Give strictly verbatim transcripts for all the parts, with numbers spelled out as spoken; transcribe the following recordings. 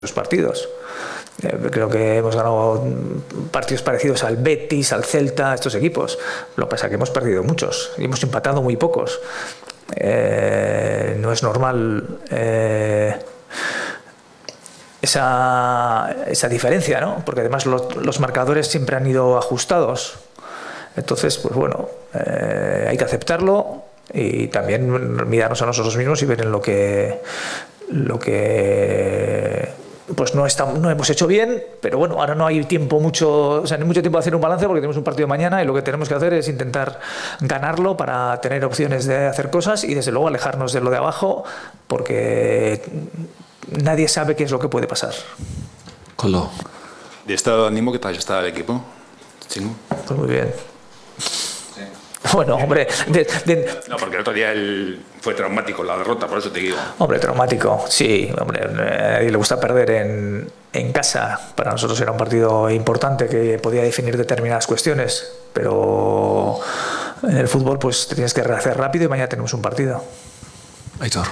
los partidos. Eh, creo que hemos ganado partidos parecidos al Betis, al Celta, a estos equipos. Lo que pasa es que hemos perdido muchos y hemos empatado muy pocos. Eh, no es normal eh, esa, esa diferencia, ¿no? Porque además los, los marcadores siempre han ido ajustados. Entonces, pues bueno, eh, hay que aceptarlo y también mirarnos a nosotros mismos y ver en lo que lo que pues no está, no hemos hecho bien, pero bueno, ahora no hay tiempo mucho, o sea, no hay mucho tiempo de hacer un balance porque tenemos un partido mañana y lo que tenemos que hacer es intentar ganarlo para tener opciones de hacer cosas y desde luego alejarnos de lo de abajo porque nadie sabe qué es lo que puede pasar. Colo. ¿De estado de ánimo qué tal está el equipo? ¿Chingo? Pues muy bien. Bueno, hombre... De, de... No, porque el otro día el... fue traumático la derrota, por eso te digo. Hombre, traumático, sí. Hombre, a nadie le gusta perder en, en casa. Para nosotros era un partido importante que podía definir determinadas cuestiones, pero en el fútbol pues tienes que rehacer rápido y mañana tenemos un partido. Aitor.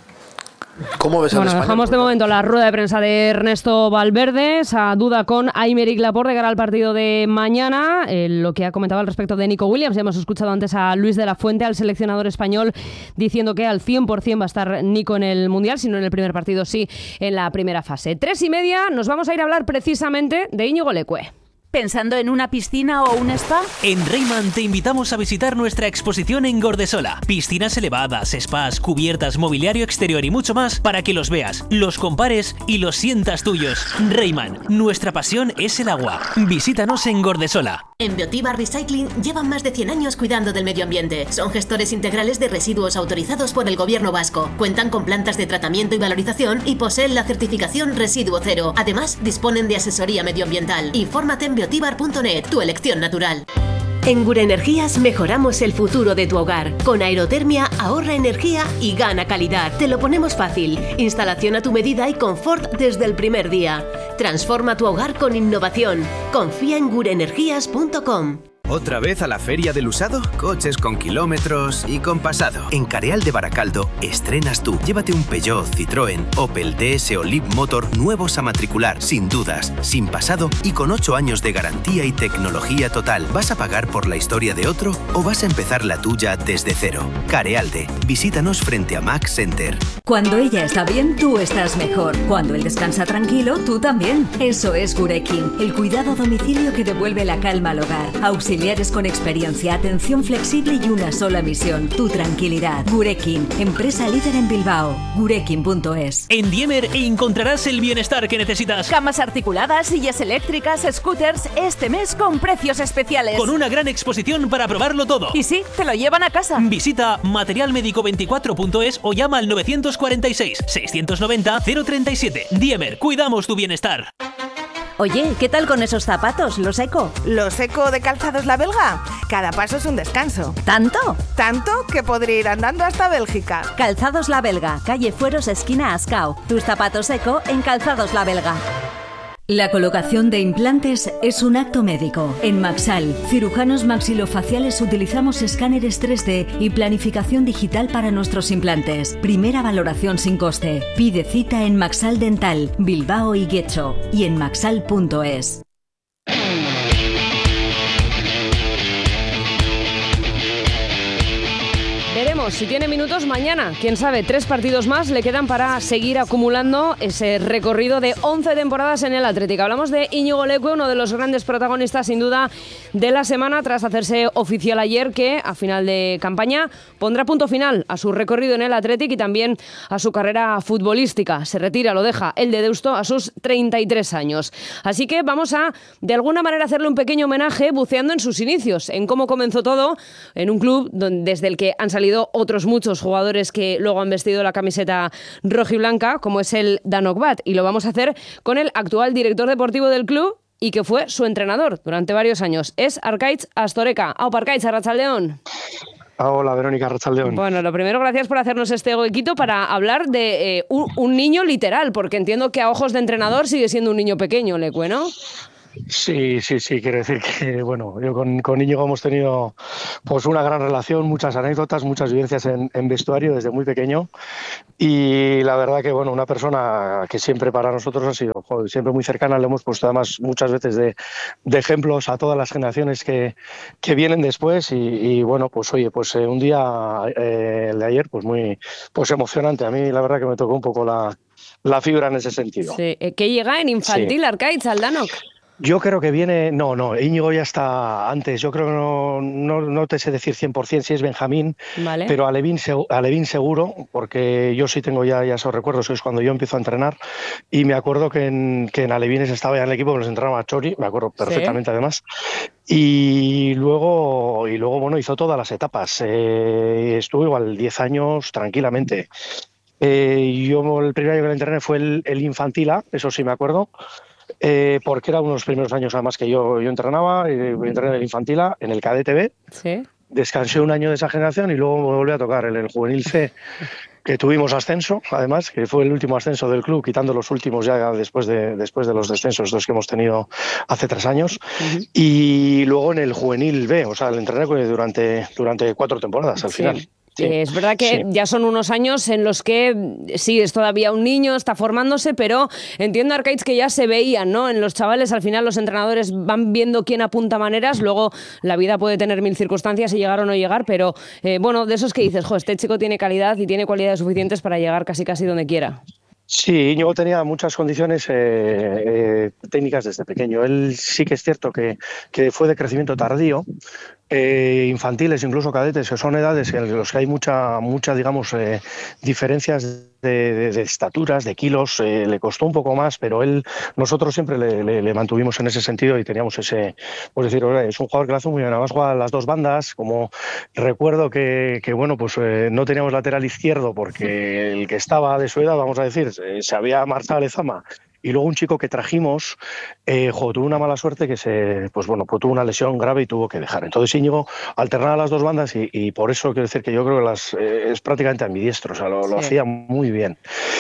¿Cómo ves al Bueno, España? dejamos de momento la rueda de prensa de Ernesto Valverde, esa duda con Aymeric Laporte de cara al partido de mañana, eh, lo que ha comentado al respecto de Nico Williams. Ya hemos escuchado antes a Luis de la Fuente, al seleccionador español, diciendo que al cien por ciento va a estar Nico en el Mundial, si no en el primer partido, sí en la primera fase. Tres y media, nos vamos a ir a hablar precisamente de Íñigo Leque. ¿Pensando en una piscina o un spa? En Reimann te invitamos a visitar nuestra exposición en Gordesola. Piscinas elevadas, spas, cubiertas, mobiliario exterior y mucho más para que los veas, los compares y los sientas tuyos. Reimann, nuestra pasión es el agua. Visítanos en Gordesola. En Biotibar Recycling llevan más de cien años cuidando del medio ambiente. Son gestores integrales de residuos autorizados por el Gobierno vasco. Cuentan con plantas de tratamiento y valorización y poseen la certificación Residuo Cero. Además, disponen de asesoría medioambiental. Infórmate en biotibar punto net, tu elección natural. En Gure Energías mejoramos el futuro de tu hogar. Con aerotermia ahorra energía y gana calidad. Te lo ponemos fácil. Instalación a tu medida y confort desde el primer día. Transforma tu hogar con innovación. Confía en gure energías punto com. ¿Otra vez a la feria del usado? Coches con kilómetros y con pasado. En Careal de Baracaldo estrenas tú. Llévate un Peugeot, Citroën, Opel, D S o Leapmotor nuevos a matricular, sin dudas, sin pasado y con ocho años de garantía y tecnología total. ¿Vas a pagar por la historia de otro o vas a empezar la tuya desde cero? Carealde. Visítanos frente a Max Center. Cuando ella está bien, tú estás mejor. Cuando él descansa tranquilo, tú también. Eso es Gurekin, el cuidado a domicilio que devuelve la calma al hogar. Auxiliares con experiencia, atención flexible y una sola misión, tu tranquilidad. Gurekin, empresa líder en Bilbao. Gurekin punto es. En Diemer encontrarás el bienestar que necesitas. Camas articuladas, sillas eléctricas, scooters, este mes con precios especiales. Con una gran exposición para probarlo todo. Y sí, te lo llevan a casa. Visita material médico veinticuatro punto es o llama al nueve cuatro seis, seis nueve cero, cero tres siete. Diemer, cuidamos tu bienestar. Oye, ¿qué tal con esos zapatos, los Eco? ¿Los Eco de Calzados La Belga? Cada paso es un descanso. ¿Tanto? Tanto que podría ir andando hasta Bélgica. Calzados La Belga, calle Fueros, esquina Ascao. Tus zapatos Eco en Calzados La Belga. La colocación de implantes es un acto médico. En Maxal, cirujanos maxilofaciales, utilizamos escáneres tres D y planificación digital para nuestros implantes. Primera valoración sin coste. Pide cita en Maxal Dental, Bilbao y Guecho y en maxal punto es. Veremos si tiene minutos mañana. Quién sabe, tres partidos más le quedan para seguir acumulando ese recorrido de once temporadas en el Atlético. Hablamos de Íñigo Leque, uno de los grandes protagonistas sin duda de la semana, tras hacerse oficial ayer que a final de campaña pondrá punto final a su recorrido en el Atlético y también a su carrera futbolística. Se retira, lo deja el de Deusto a sus treinta y tres años. Así que vamos a, de alguna manera, hacerle un pequeño homenaje buceando en sus inicios, en cómo comenzó todo en un club donde, desde el que han salido otros muchos jugadores que luego han vestido la camiseta rojiblanca, como es el Danok Bat, y lo vamos a hacer con el actual director deportivo del club y que fue su entrenador durante varios años. Es Arkaitz Astoreka. Aupa Arkaitz, Arratsaldeon. Hola, Verónica, Arratsaldeon. Bueno, lo primero, gracias por hacernos este huequito para hablar de eh, un, un niño literal, porque entiendo que a ojos de entrenador sigue siendo un niño pequeño, Leque, ¿no? Sí, sí, sí, quiero decir que, bueno, yo con, con Íñigo hemos tenido pues una gran relación, muchas anécdotas, muchas vivencias en, en vestuario desde muy pequeño y la verdad que, bueno, una persona que siempre para nosotros ha sido joder, siempre muy cercana, le hemos puesto además muchas veces de, de ejemplos a todas las generaciones que, que vienen después y, y, bueno, pues oye, pues eh, un día, eh, el de ayer, pues muy pues emocionante, a mí la verdad que me tocó un poco la, la fibra en ese sentido. Sí. ¿Qué llega en infantil, Sí. Arcaiz, Aldanoc? Yo creo que viene, no, no, Íñigo ya está antes, yo creo que no, no, no te sé decir cien por ciento si es Benjamín, Vale. pero Alevín, segu- Alevín seguro, porque yo sí tengo ya, ya esos recuerdos, que es cuando yo empiezo a entrenar, y me acuerdo que en, que en Alevines estaba ya en el equipo, que nos entrenaba Chori, me acuerdo perfectamente además, y luego, y luego bueno, hizo todas las etapas, eh, estuvo igual diez años tranquilamente. Eh, yo el primer año que le entrené fue el, el infantil A, eso sí me acuerdo, eh, porque era uno de los primeros años además que yo, yo entrenaba, eh, entrené en el infantil A, en el cadete B, Sí. descansé un año de esa generación y luego me volví a tocar en el juvenil C, que tuvimos ascenso, además, que fue el último ascenso del club, quitando los últimos ya después de, después de los descensos los que hemos tenido hace tres años, Ujú. y luego en el juvenil B, o sea, el entrené durante, durante cuatro temporadas al Sí. final. Sí, Eh, es verdad que sí. ya son unos años en los que mm, sí, es todavía un niño, está formándose, pero entiendo, Arcaiz, que ya se veían, ¿no? En los chavales, al final los entrenadores van viendo quién apunta maneras, luego la vida puede tener mil circunstancias y llegar o no llegar, pero eh, bueno, de esos que dices, jo, este chico tiene calidad y tiene cualidades suficientes para llegar casi casi donde quiera. Sí, Íñigo tenía muchas condiciones eh, eh, técnicas desde pequeño. Él sí que es cierto que, que fue de crecimiento tardío, eh, infantiles, incluso cadetes, que son edades en las que hay mucha, mucha digamos, eh, diferencias de, de, de estaturas, de kilos. Eh, le costó un poco más, pero él, nosotros siempre le, le, le mantuvimos en ese sentido y teníamos ese, pues decir, es un jugador que lo hace muy bien. Además juega a las dos bandas, como recuerdo que, que bueno, pues eh, no teníamos lateral izquierdo porque el que estaba de su edad, vamos a decir, eh, se había marchado a Lezama. Y luego un chico que trajimos, eh, jo, tuvo una mala suerte que se, pues bueno, pues tuvo una lesión grave y tuvo que dejar. Entonces Íñigo alternaba las dos bandas y, y por eso quiero decir que yo creo que las, eh, es prácticamente ambidiestro, o sea, lo, lo Sí. hacía muy bien.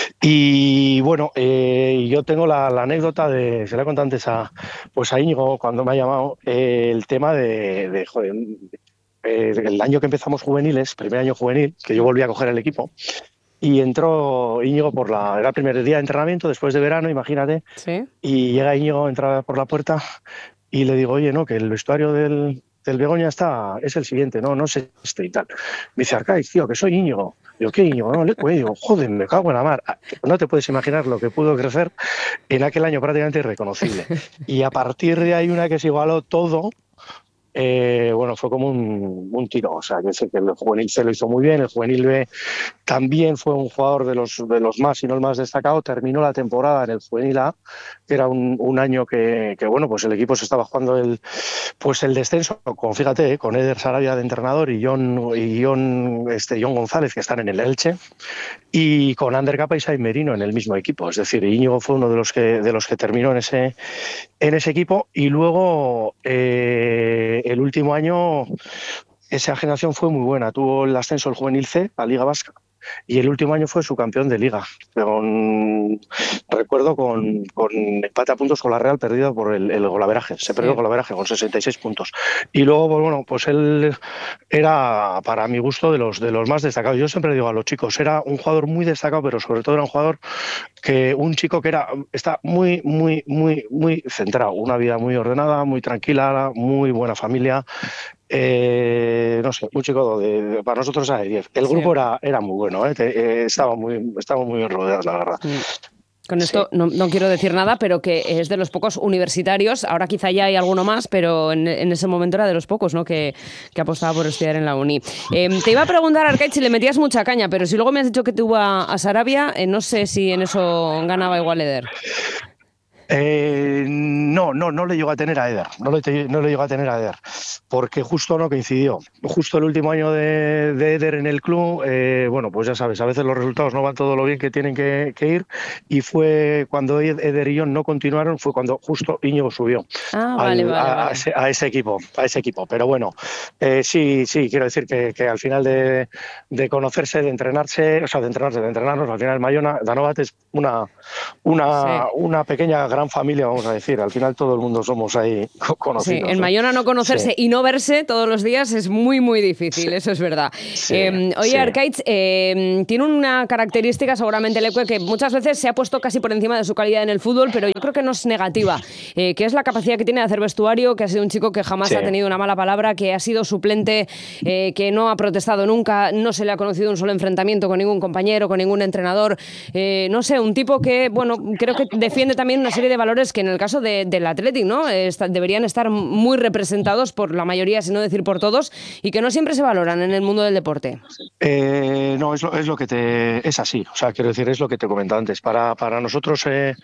Y bueno, eh, yo tengo la, la anécdota de, se la he contado antes a, pues a Íñigo cuando me ha llamado, eh, el tema de, de joder, eh, el año que empezamos juveniles, primer año juvenil, que yo volví a coger el equipo. Y entró Íñigo por la... Era el primer día de entrenamiento, después de verano, imagínate. Sí. Y llega Íñigo, entra por la puerta y le digo, oye, no, que el vestuario del, del Begoña está, es el siguiente, no, no es este y tal. Me dice, Arcaiz, tío, que soy Íñigo. Digo, ¿qué Íñigo? No, le digo, joder, me cago en la mar. No te puedes imaginar lo que pudo crecer en aquel año prácticamente irreconocible. Y a partir de ahí una que se igualó todo... Eh, bueno, fue como un, un tiro, o sea, que, sé que el juvenil C lo hizo muy bien, el juvenil B también fue un jugador de los, de los más, si no el más destacado, terminó la temporada en el juvenil A, que era un, un año que, que, bueno, pues el equipo se estaba jugando el, pues el descenso, con, fíjate, eh, con Eder Sarabia de entrenador y John, y John, este, John González, que están en el Elche, y con Ander Capa y Said Merino en el mismo equipo, es decir, Íñigo fue uno de los que, de los que terminó en ese, en ese equipo, y luego eh, el último año esa generación fue muy buena, tuvo el ascenso el juvenil C, la Liga Vasca, y el último año fue subcampeón de Liga. Con, recuerdo con, con empate a puntos con la Real, perdido por el, el golaveraje. Se perdió el golaveraje con sesenta y seis puntos. Y luego, pues bueno, pues él era, para mi gusto, de los, de los más destacados. Yo siempre digo a los chicos, era un jugador muy destacado, pero sobre todo era un jugador que, un chico que era, está muy, muy, muy, muy centrado. Una vida muy ordenada, muy tranquila, muy buena familia. Eh, no sé, un chico de, de, para nosotros era de diez. El grupo sí. era, era muy bueno, ¿eh? Te, eh, estaba muy, estaba muy bien rodeados, la verdad. Mm. Con esto sí. no, no quiero decir nada, pero que es de los pocos universitarios, ahora quizá ya hay alguno más, pero en, en ese momento era de los pocos, ¿no? que, que apostaba por estudiar en la uni. Eh, te iba a preguntar, Arcaiz, si le metías mucha caña, pero si luego me has dicho que tuvo a, a Sarabia, eh, no sé si en eso ganaba igual Eder. Eh, no, no, no le llegó a tener a Eder, no le, no le llegó a tener a Eder, porque justo no coincidió. Justo el último año de, de Eder en el club, eh, bueno, pues ya sabes, a veces los resultados no van todo lo bien que tienen que, que ir, y fue cuando Eder y John no continuaron, fue cuando justo Íñigo subió ah, al, vale, vale, a, vale. A, ese, a ese equipo, a ese equipo. Pero bueno, eh, sí, sí, quiero decir que, que al final de, de conocerse, de entrenarse, o sea, de entrenarse, de entrenarnos, al final Mayona, Danovat es una, una, sí. una pequeña gran familia, vamos a decir. Al final todo el mundo somos ahí conocidos. Sí, en Mallona no conocerse Sí. y no verse todos los días es muy, muy difícil, sí. Eso es verdad. Sí, eh, oye, sí. Arkaitz, eh, tiene una característica seguramente Leque que muchas veces se ha puesto casi por encima de su calidad en el fútbol, pero yo creo que no es negativa, eh, que es la capacidad que tiene de hacer vestuario, que ha sido un chico que jamás Sí. ha tenido una mala palabra, que ha sido suplente, eh, que no ha protestado nunca, no se le ha conocido un solo enfrentamiento con ningún compañero, con ningún entrenador, eh, no sé, un tipo que, bueno, creo que defiende también una serie de valores que en el caso de, del Athletic, ¿no? Está, deberían estar muy representados por la mayoría, si no decir por todos, y que no siempre se valoran en el mundo del deporte. Eh, no, es lo, es lo que te... Es así, o sea, quiero decir, es lo que te comentaba antes. Para, para nosotros eh,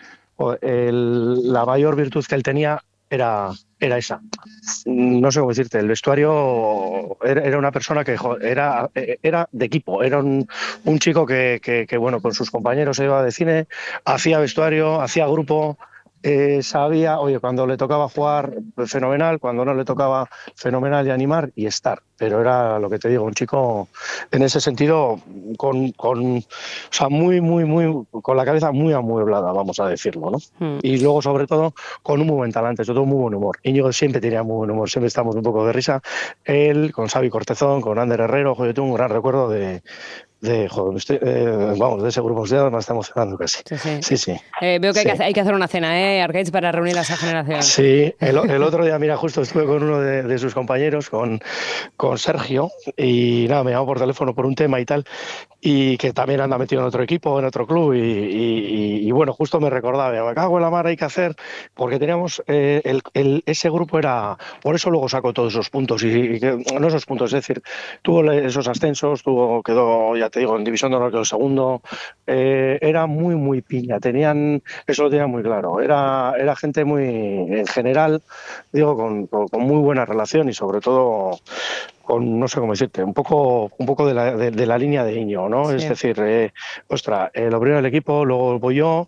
el, la mayor virtud que él tenía era, era esa. No sé cómo decirte, el vestuario era, era una persona que jo, era, era de equipo, era un, un chico que, que, que, bueno, con sus compañeros se iba de cine, hacía vestuario, hacía grupo. Eh, sabía, oye, cuando le tocaba jugar, fenomenal, cuando no le tocaba, fenomenal, y animar y estar. Pero era lo que te digo, un chico en ese sentido con, con o sea, muy, muy, muy, con la cabeza muy amueblada, vamos a decirlo, ¿no? Mm. Y luego, sobre todo, con un muy buen talante, sobre todo muy buen humor. Íñigo siempre tenía muy buen humor, siempre estamos un poco de risa. Él, con Xavi Cortezón, con Ander Herrero, yo tengo un gran recuerdo de... De, joder, estoy, eh, vamos, de ese grupo de me está emocionando casi. Sí, sí. sí, sí. Eh, veo que, sí. hay que hay que hacer una cena, ¿eh, Arkaitz, para reunir a esa generación? Sí, el, el otro día, mira, justo estuve con uno de, de sus compañeros, con, con Sergio, y nada, me llamó por teléfono por un tema y tal, y que también anda metido en otro equipo, en otro club, y, y, y bueno, justo me recordaba, me cago en la mar, hay que hacer, porque teníamos, eh, el, el, ese grupo era, por eso luego sacó todos esos puntos, y, y que, no esos puntos, es decir, tuvo esos ascensos, tuvo, quedó, ya te digo, en División de Honor quedó segundo, eh, era muy, muy piña, tenían, eso lo tenían muy claro, era, era gente muy, en general, digo, con, con, con muy buena relación y sobre todo con, no sé cómo decirte, un poco, un poco de, la, de, de la línea de Iñigo, ¿no? Sí. Es decir, eh, ostra, eh, lo primero el equipo, luego voy yo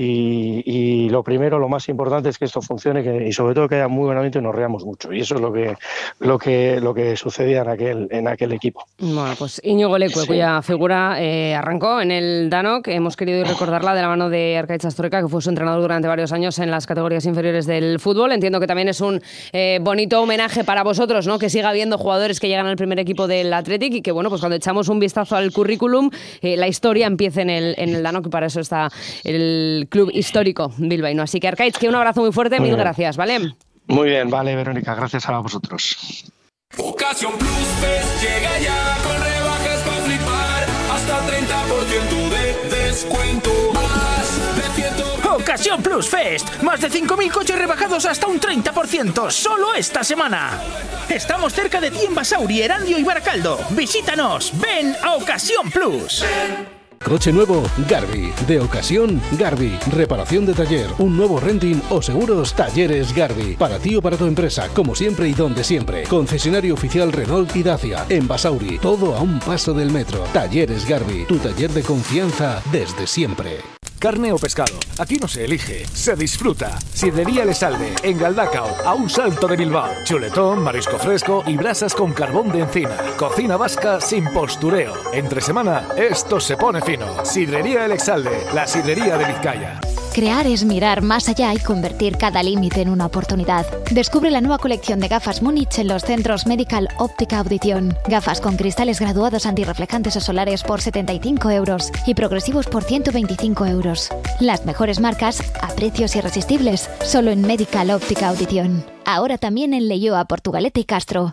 y, y lo primero, lo más importante es que esto funcione que, y sobre todo que haya muy buen ambiente y nos reamos mucho. Y eso es lo que, lo que, lo que sucedía en aquel, en aquel equipo. Bueno, pues Íñigo Leque, sí. cuya figura eh, arrancó en el Danok, hemos querido recordarla de la mano de Arkaitz Astoreka, que fue su entrenador durante varios años en las categorías inferiores del fútbol. Entiendo que también es un eh, bonito homenaje para vosotros, ¿no? Que siga habiendo jugadores que llegan al primer equipo del Athletic y que, bueno, pues cuando echamos un vistazo al currículum, eh, la historia empieza en el, en el Danok, y para eso está el club histórico bilbaíno. Así que, Arkaitz, que un abrazo muy fuerte, muy mil bien. Gracias, ¿vale? Muy bien, vale, Verónica, gracias a vosotros. Ocasión Plus Fest llega ya con rebajas para flipar, hasta treinta por ciento de descuento. Más de ciento... Ocasión Plus Fest, más de cinco mil coches rebajados hasta un treinta por ciento, solo esta semana. Estamos cerca de ti en Basauri, Erandio y Baracaldo. Visítanos, ven a Ocasión Plus. Coche nuevo, Garbi. De ocasión, Garbi. Reparación de taller, un nuevo renting o seguros, Talleres Garbi. Para ti o para tu empresa, como siempre y donde siempre. Concesionario oficial Renault y Dacia. En Basauri, todo a un paso del metro. Talleres Garbi, tu taller de confianza desde siempre. Carne o pescado, aquí no se elige, se disfruta. Sidrería El Esalde, en Galdacao, a un salto de Bilbao. Chuletón, marisco fresco y brasas con carbón de encina. Cocina vasca sin postureo. Entre semana, esto se pone fino. Sidrería El Exalde, la sidrería de Vizcaya. Crear es mirar más allá y convertir cada límite en una oportunidad. Descubre la nueva colección de gafas Múnich en los centros Medical Óptica Audición. Gafas con cristales graduados antirreflejantes o solares por setenta y cinco euros y progresivos por ciento veinticinco euros. Las mejores marcas a precios irresistibles, solo en Medical Óptica Audición. Ahora también en Leioa, Portugalete y Castro.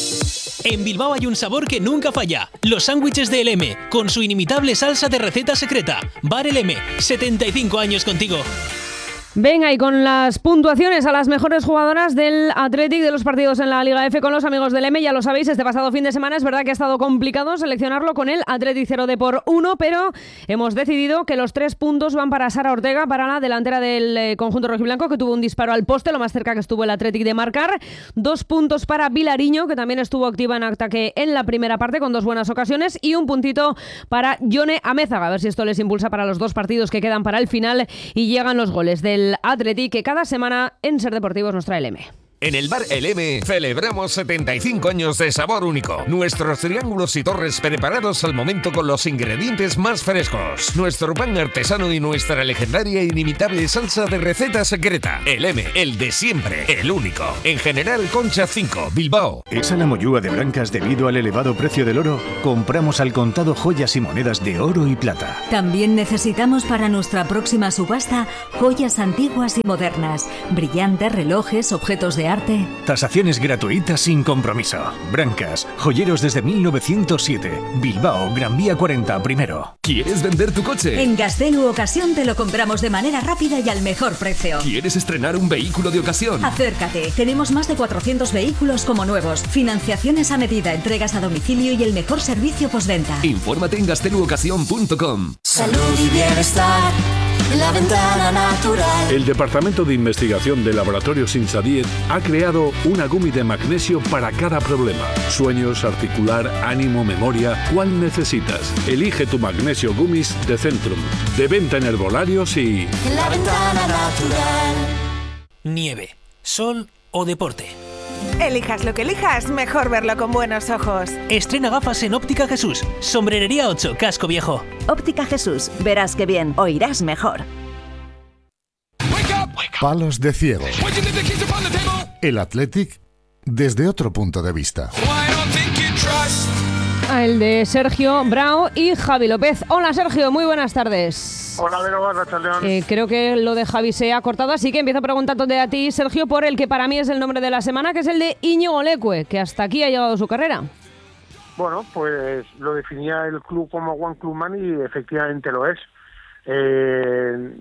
En Bilbao hay un sabor que nunca falla. Los sándwiches de El M, con su inimitable salsa de receta secreta. Bar El M, setenta y cinco años contigo. Venga, y con las puntuaciones a las mejores jugadoras del Athletic de los partidos en la Liga F con los amigos del M, ya lo sabéis, este pasado fin de semana es verdad que ha estado complicado seleccionarlo con el Athletic cero D por uno, pero hemos decidido que los tres puntos van para Sara Ortega, para la delantera del eh, conjunto rojiblanco, que tuvo un disparo al poste, lo más cerca que estuvo el Athletic de marcar. Dos puntos para Vilariño, que también estuvo activa en ataque en la primera parte con dos buenas ocasiones, y un puntito para Yone Amézaga, a ver si esto les impulsa para los dos partidos que quedan para el final y llegan los goles del Athletic, que cada semana en Ser Deportivos nos trae el M. En el bar El M celebramos setenta y cinco años de sabor único. Nuestros triángulos y torres preparados al momento con los ingredientes más frescos. Nuestro pan artesano y nuestra legendaria e inimitable salsa de receta secreta. El M, el de siempre, el único. En General Concha cinco, Bilbao. ¿Es a la mollúa de Brancas debido al elevado precio del oro? Compramos al contado joyas y monedas de oro y plata. También necesitamos para nuestra próxima subasta joyas antiguas y modernas, brillantes, relojes, objetos de arte. Tasaciones gratuitas sin compromiso. Brancas, joyeros desde mil novecientos siete. Bilbao, Gran Vía cuarenta, primero. ¿Quieres vender tu coche? En Gaztelu Ocasión te lo compramos de manera rápida y al mejor precio. ¿Quieres estrenar un vehículo de ocasión? Acércate. Tenemos más de cuatrocientos vehículos como nuevos, financiaciones a medida, entregas a domicilio y el mejor servicio postventa. Infórmate en gaztelu ocasión punto com. Salud y bienestar. La ventana natural. El Departamento de Investigación del Laboratorio Sinsadiet ha creado una gumi de magnesio para cada problema. Sueños, articular, ánimo, memoria. ¿Cuál necesitas? Elige tu magnesio Gummies de Centrum. De venta en herbolarios y... La ventana natural. Nieve, sol o deporte. Elijas lo que elijas, mejor verlo con buenos ojos. Estrena gafas en Óptica Jesús. Sombrerería ocho, Casco Viejo. Óptica Jesús, verás que bien, oirás mejor. Palos de ciego. El Athletic desde otro punto de vista. El de Sergio Brao y Javi López. Hola Sergio, muy buenas tardes. Hola, Vero, buenas tardes. Eh, creo que lo de Javi se ha cortado, así que empiezo preguntándote a ti, Sergio, por el que para mí es el nombre de la semana, que es el de Íñigo Leque, que hasta aquí ha llegado su carrera. Bueno, pues lo definía el club como One Club Man y efectivamente lo es. Eh,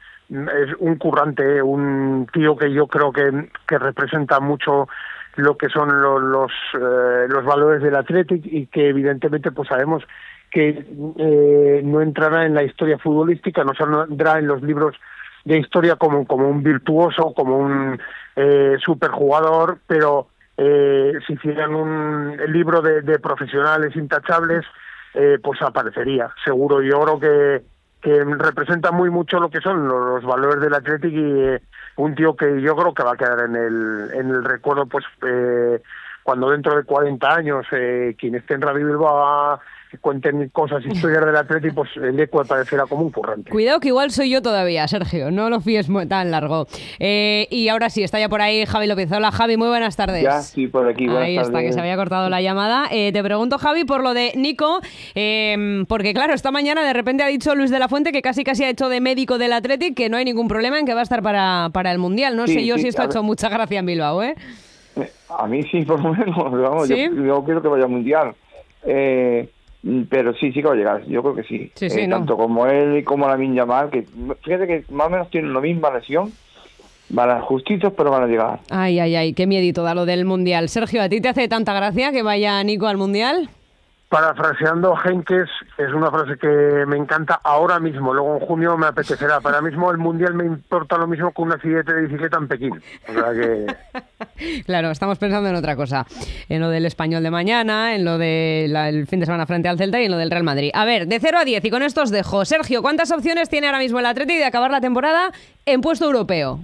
es un currante, un tío que yo creo que, que representa mucho lo que son los los, eh, los valores del Athletic y que evidentemente pues sabemos que eh, no entrará en la historia futbolística, no saldrá en los libros de historia como, como un virtuoso, como un eh, superjugador, pero eh, si hicieran un libro de, de profesionales intachables, eh, pues aparecería, seguro. Yo creo que, que representa muy mucho lo que son los, los valores del Athletic y eh, un tío que yo creo que va a quedar en el, en el recuerdo, pues eh, cuando dentro de cuarenta años eh, quien esté en Radio Bilbao cuenten cosas, historias del Atlético, pues el Leque aparecerá como un currante. Cuidado que igual soy yo todavía, Sergio, no lo fíes tan largo. Eh, y ahora sí, está ya por ahí Javi López. Hola Javi, muy buenas tardes. Ya, sí, por aquí, buenas Ahí está, tardes. que se había cortado la llamada. Eh, te pregunto, Javi, por lo de Nico, eh, porque claro, esta mañana de repente ha dicho Luis de la Fuente que casi casi ha hecho de médico del Athletic, que no hay ningún problema en que va a estar para, para el Mundial. No Sí, sé yo sí, si esto ha a ver. hecho mucha gracia en Bilbao, ¿eh? A mí sí, por lo menos, vamos, ¿Sí? yo, yo quiero que vaya al Mundial. Eh, pero sí, sí que va a llegar, yo creo que sí. Sí, sí, Eh, ¿no? Tanto como él y como Lamine Yamal, que fíjate que más o menos tienen la misma lesión, van a justitos, pero van a llegar. Ay, ay, ay, qué miedito da lo del Mundial. Sergio, ¿a ti te hace tanta gracia que vaya Nico al Mundial? Parafraseando Henkes, es una frase que me encanta ahora mismo, luego en junio me apetecerá. Para mismo el Mundial me importa lo mismo que un accidente de bicicleta en Pekín. O sea que... Claro, estamos pensando en otra cosa. En lo del Español de mañana, en lo del fin de semana frente al Celta y en lo del Real Madrid. A ver, de cero a diez, y con esto os dejo. Sergio, ¿cuántas opciones tiene ahora mismo el Athletic de acabar la temporada en puesto europeo?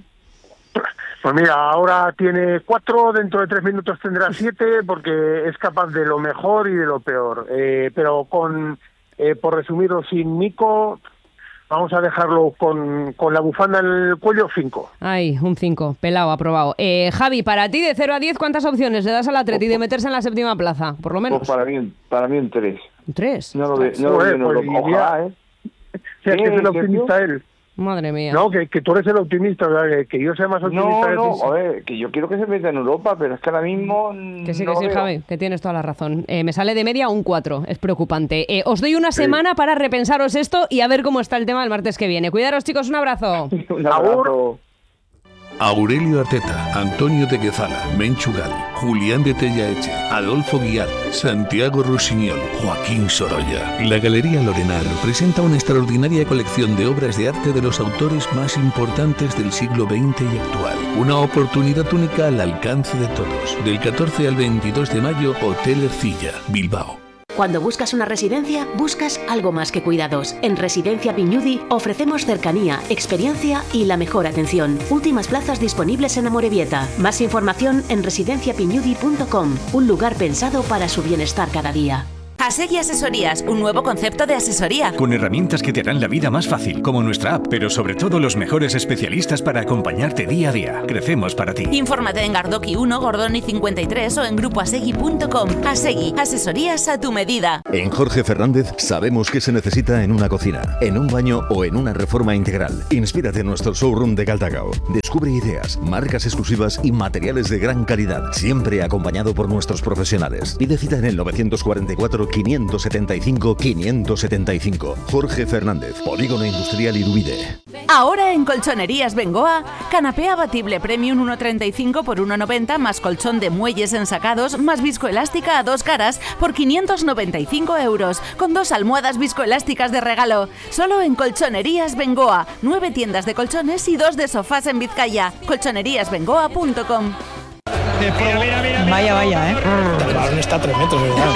Pues mira, ahora tiene cuatro, dentro de tres minutos tendrá siete, porque es capaz de lo mejor y de lo peor. Eh, pero con, eh, por resumirlo, sin Nico, vamos a dejarlo con, con la bufanda en el cuello, cinco. Ay, un cinco, pelado, aprobado. Eh, Javi, para ti, de cero a diez, ¿cuántas opciones le das al Athletic de meterse en la séptima plaza? Por lo menos. Pues para mí, para mí un tres. ¿Un tres? No lo veo, no lo veo en Europa. Ojalá, ¿eh? O sea, que es el optimista él. Madre mía. No, que, que tú eres el optimista, ¿verdad? Que, que yo sea más optimista. No, de no, ti. a ver, que yo quiero que se meta en Europa, pero es que ahora mismo... Que sí, no que sí, veo. Javi, que tienes toda la razón. Eh, me sale de media un cuatro, es preocupante. Eh, os doy una semana para repensaros esto y a ver cómo está el tema el martes que viene. Cuidaros, chicos, un abrazo. Un abrazo. Aurelio Arteta, Antonio de Guezala, Menchugal, Julián de Tellaeche, Adolfo Guiar, Santiago Rusiñol, Joaquín Sorolla. La Galería Lorenar presenta una extraordinaria colección de obras de arte de los autores más importantes del siglo veinte y actual. Una oportunidad única al alcance de todos. Del catorce al veintidós de mayo, Hotel Ercilla, Bilbao. Cuando buscas una residencia, buscas algo más que cuidados. En Residencia Viñudi ofrecemos cercanía, experiencia y la mejor atención. Últimas plazas disponibles en Amorebieta. Más información en residencia piñudi punto com, un lugar pensado para su bienestar cada día. Asegui Asesorías, un nuevo concepto de asesoría. Con herramientas que te harán la vida más fácil, como nuestra app, pero sobre todo los mejores especialistas para acompañarte día a día. Crecemos para ti. Infórmate en Gardoki uno, Gordoni cincuenta y tres o en grupo asegui punto com. Asegui, asesorías a tu medida. En Jorge Fernández sabemos qué se necesita en una cocina, en un baño o en una reforma integral. Inspírate en nuestro showroom de Galdacao. Descubre ideas, marcas exclusivas y materiales de gran calidad, siempre acompañado por nuestros profesionales. Pide cita en el novecientos cuarenta y cuatro, quinientos setenta y cinco, quinientos setenta y cinco. Jorge Fernández, Polígono Industrial Irubide. Ahora en Colchonerías Bengoa, canapé abatible premium uno treinta y cinco por uno noventa más colchón de muelles ensacados más viscoelástica a dos caras por quinientos noventa y cinco euros, con dos almohadas viscoelásticas de regalo. Solo en Colchonerías Bengoa, nueve tiendas de colchones y dos de sofás en Vizcaya. colchonerías bengoa punto com. Vaya, vaya, ¿eh? El balón está a tres metros, ¿verdad?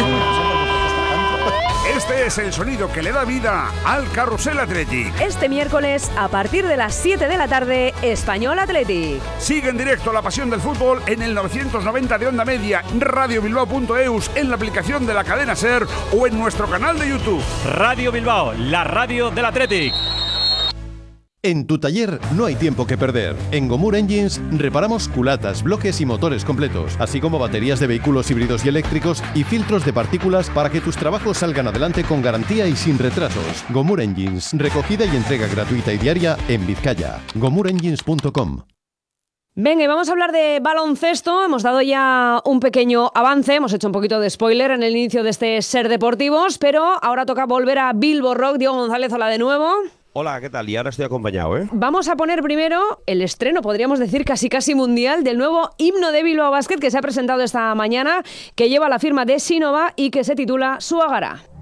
Este es el sonido que le da vida al Carrusel Athletic. Este miércoles, a partir de las siete de la tarde, Español Athletic. Sigue en directo la pasión del fútbol en el novecientos noventa de onda media, radio bilbao punto eus, en la aplicación de la cadena SER o en nuestro canal de YouTube. Radio Bilbao, la radio del Athletic. En tu taller no hay tiempo que perder. En Gomur Engines reparamos culatas, bloques y motores completos, así como baterías de vehículos híbridos y eléctricos y filtros de partículas para que tus trabajos salgan adelante con garantía y sin retrasos. Gomur Engines, recogida y entrega gratuita y diaria en Vizcaya. gomur engines punto com. Venga, y vamos a hablar de baloncesto. Hemos dado ya un pequeño avance, hemos hecho un poquito de spoiler en el inicio de este Ser Deportivos, pero ahora toca volver a Bilbo Rock. Diego González, hola de nuevo. Hola, ¿qué tal? Y ahora estoy acompañado, ¿eh? Vamos a poner primero el estreno, podríamos decir casi casi mundial, del nuevo himno de Bilbao Basket que se ha presentado esta mañana, que lleva la firma de Sinova y que se titula Suagara.